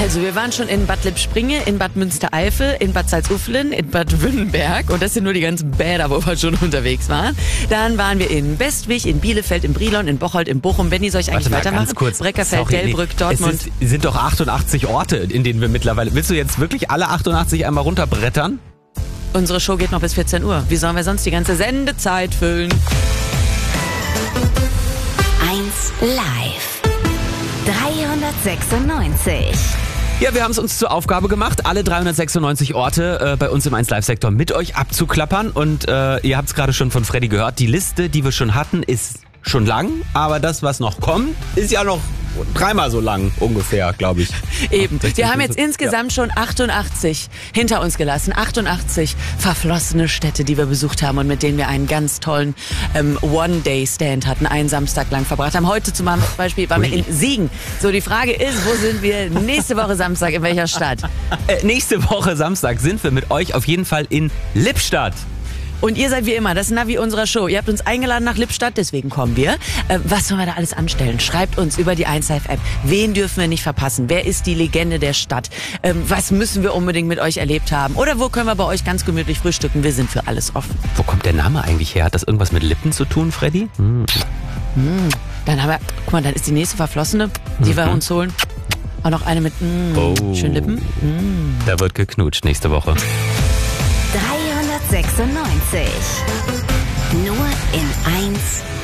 Also wir waren schon in Bad Lippspringe, in Bad Münstereifel, in Bad Salzuflen, in Bad Wünnenberg und das sind nur die ganzen Bäder, wo wir schon unterwegs waren. Dann waren wir in Bestwig, in Bielefeld, in Brilon, in Bocholt, in Bochum. Benni, soll ich eigentlich weitermachen? Ganz kurz. Breckerfeld, Delbrück, Dortmund. Es sind doch 88 Orte, in denen wir mittlerweile... Willst du jetzt wirklich alle 88 einmal runterbrettern? Unsere Show geht noch bis 14 Uhr. Wie sollen wir sonst die ganze Sendezeit füllen? 1 Live 396. Ja, wir haben es uns zur Aufgabe gemacht, alle 396 Orte bei uns im 1 Live-Sektor mit euch abzuklappern. Und ihr habt es gerade schon von Freddy gehört, die Liste, die wir schon hatten, ist schon lang. Aber das, was noch kommt, ist ja noch dreimal so lang ungefähr, glaube ich. Eben. Wir haben jetzt insgesamt schon 88 hinter uns gelassen. 88 verflossene Städte, die wir besucht haben und mit denen wir einen ganz tollen One-Day-Stand hatten, einen Samstag lang verbracht haben. Heute zum Beispiel waren wir in Siegen. So, die Frage ist, wo sind wir nächste Woche Samstag, in welcher Stadt? Nächste Woche Samstag sind wir mit euch auf jeden Fall in Lippstadt. Und ihr seid wie immer das Navi unserer Show. Ihr habt uns eingeladen nach Lippstadt, deswegen kommen wir. Was sollen wir da alles anstellen? Schreibt uns über die 1Live-App. Wen dürfen wir nicht verpassen? Wer ist die Legende der Stadt? Was müssen wir unbedingt mit euch erlebt haben? Oder wo können wir bei euch ganz gemütlich frühstücken? Wir sind für alles offen. Wo kommt der Name eigentlich her? Hat das irgendwas mit Lippen zu tun, Freddy? Dann haben wir, guck mal, dann ist die nächste Verflossene, die wir uns holen. Auch noch eine mit schönen Lippen. Da wird geknutscht nächste Woche. 396. Nur in 1